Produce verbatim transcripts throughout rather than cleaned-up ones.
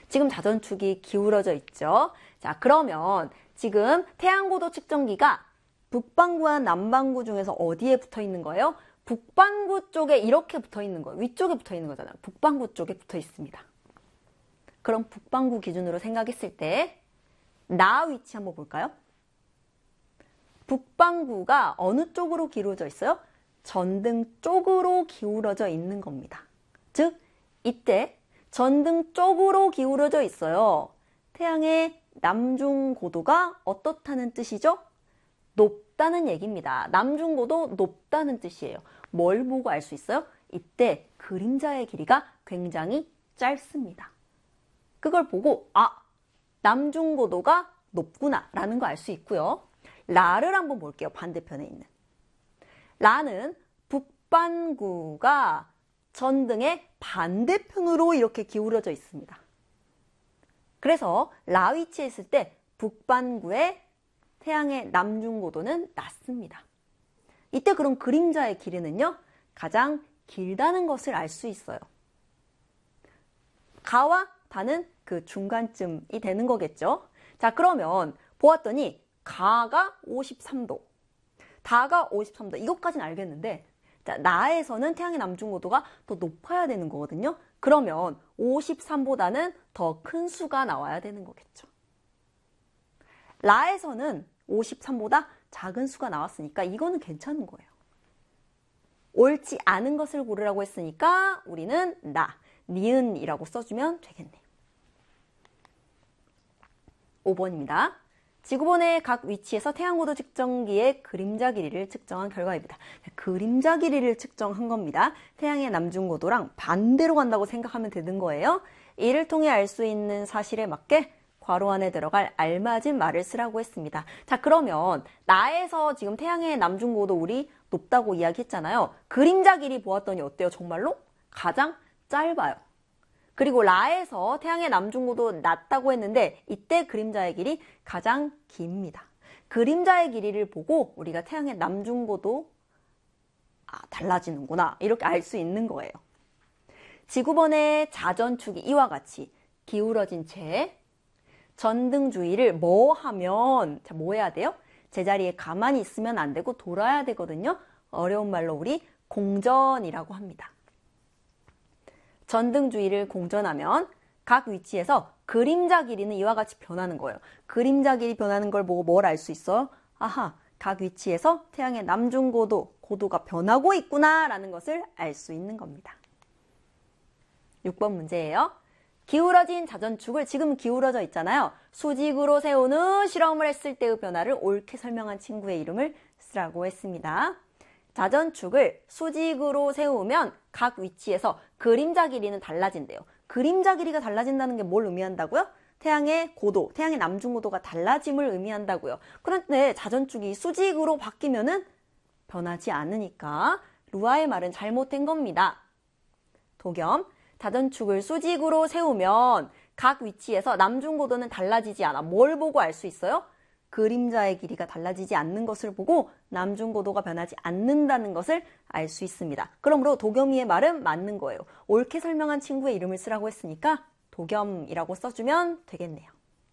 지금 자전축이 기울어져 있죠. 자, 그러면 지금 태양고도 측정기가 북반구와 남반구 중에서 어디에 붙어 있는 거예요? 북반구 쪽에 이렇게 붙어 있는 거예요. 위쪽에 붙어 있는 거잖아요. 북반구 쪽에 붙어 있습니다. 그럼 북반구 기준으로 생각했을 때 나 위치 한번 볼까요? 북반구가 어느 쪽으로 기울어져 있어요? 전등 쪽으로 기울어져 있는 겁니다. 즉, 이때 전등 쪽으로 기울어져 있어요. 태양의 남중고도가 어떻다는 뜻이죠? 높다는 얘기입니다. 남중고도 높다는 뜻이에요. 뭘 보고 알 수 있어요? 이때 그림자의 길이가 굉장히 짧습니다. 그걸 보고 아, 남중고도가 높구나 라는 거 알 수 있고요. 라를 한번 볼게요. 반대편에 있는. 라는 북반구가 전등의 반대편으로 이렇게 기울어져 있습니다. 그래서 라 위치에 있을 때 북반구의 태양의 남중고도는 낮습니다. 이때 그럼 그림자의 길이는요, 가장 길다는 것을 알 수 있어요. 가와 다는 그 중간쯤이 되는 거겠죠. 자, 그러면 보았더니 가가 오십삼 도, 다가 오십삼 도, 이것까지는 알겠는데 자, 나에서는 태양의 남중고도가 더 높아야 되는 거거든요. 그러면 오십삼보다는 더 큰 수가 나와야 되는 거겠죠. 라에서는 오십삼보다 작은 수가 나왔으니까 이거는 괜찮은 거예요. 옳지 않은 것을 고르라고 했으니까 우리는 나, 니은이라고 써주면 되겠네요. 오 번입니다. 지구본의 각 위치에서 태양고도 측정기의 그림자 길이를 측정한 결과입니다. 그림자 길이를 측정한 겁니다. 태양의 남중고도랑 반대로 간다고 생각하면 되는 거예요. 이를 통해 알 수 있는 사실에 맞게 괄호 안에 들어갈 알맞은 말을 쓰라고 했습니다. 자, 그러면 나에서 지금 태양의 남중고도 우리 높다고 이야기했잖아요. 그림자 길이 보았더니 어때요? 정말로 가장 짧아요. 그리고 라에서 태양의 남중고도 낮다고 했는데 이때 그림자의 길이 가장 깁니다. 그림자의 길이를 보고 우리가 태양의 남중고도 아, 달라지는구나 이렇게 알 수 있는 거예요. 지구본의 자전축이 이와 같이 기울어진 채 전등 주위를 뭐 하면 자, 뭐 해야 돼요? 제자리에 가만히 있으면 안 되고 돌아야 되거든요. 어려운 말로 우리 공전이라고 합니다. 전등 주위를 공전하면 각 위치에서 그림자 길이는 이와 같이 변하는 거예요. 그림자 길이 변하는 걸 보고 뭘 알 수 있어요? 아하, 각 위치에서 태양의 남중고도, 고도가 변하고 있구나 라는 것을 알 수 있는 겁니다. 육 번 문제예요. 기울어진 자전축을 지금 기울어져 있잖아요. 수직으로 세운 후 실험을 했을 때의 변화를 옳게 설명한 친구의 이름을 쓰라고 했습니다. 자전축을 수직으로 세우면 각 위치에서 그림자 길이는 달라진대요. 그림자 길이가 달라진다는 게 뭘 의미한다고요? 태양의 고도, 태양의 남중고도가 달라짐을 의미한다고요. 그런데 자전축이 수직으로 바뀌면은 변하지 않으니까 루아의 말은 잘못된 겁니다. 도겸, 자전축을 수직으로 세우면 각 위치에서 남중고도는 달라지지 않아. 뭘 보고 알 수 있어요? 그림자의 길이가 달라지지 않는 것을 보고 남중고도가 변하지 않는다는 것을 알 수 있습니다. 그러므로 도겸이의 말은 맞는 거예요. 옳게 설명한 친구의 이름을 쓰라고 했으니까 도겸이라고 써주면 되겠네요.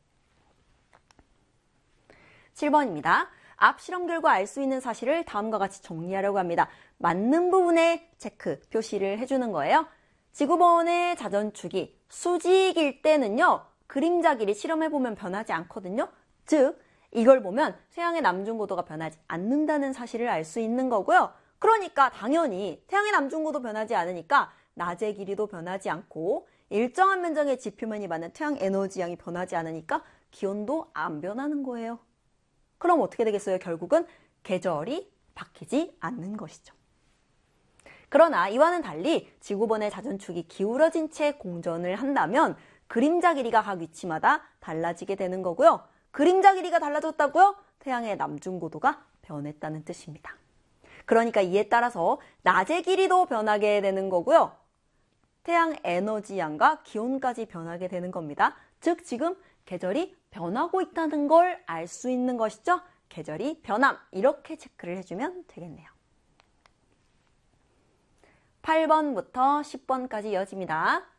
칠 번입니다. 앞 실험 결과 알 수 있는 사실을 다음과 같이 정리하려고 합니다. 맞는 부분에 체크, 표시를 해주는 거예요. 지구본의 자전축이 수직일 때는요, 그림자 길이 실험해보면 변하지 않거든요. 즉, 이걸 보면 태양의 남중고도가 변하지 않는다는 사실을 알 수 있는 거고요. 그러니까 당연히 태양의 남중고도 변하지 않으니까 낮의 길이도 변하지 않고 일정한 면적의 지표면이 받는 태양 에너지양이 변하지 않으니까 기온도 안 변하는 거예요. 그럼 어떻게 되겠어요? 결국은 계절이 바뀌지 않는 것이죠. 그러나 이와는 달리 지구본의 자전축이 기울어진 채 공전을 한다면 그림자 길이가 각 위치마다 달라지게 되는 거고요. 그림자 길이가 달라졌다고요? 태양의 남중고도가 변했다는 뜻입니다. 그러니까 이에 따라서 낮의 길이도 변하게 되는 거고요. 태양 에너지양과 기온까지 변하게 되는 겁니다. 즉 지금 계절이 변하고 있다는 걸 알 수 있는 것이죠. 계절이 변함, 이렇게 체크를 해주면 되겠네요. 팔 번부터 십 번까지 이어집니다.